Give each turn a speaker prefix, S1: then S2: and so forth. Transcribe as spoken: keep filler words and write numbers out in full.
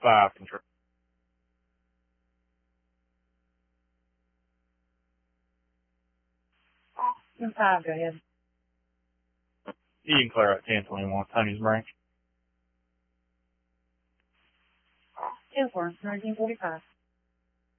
S1: five control.
S2: ten five, go ahead.
S1: You can clear out ten twenty-one, Tony's branch.
S2: ten four, nineteen forty-five.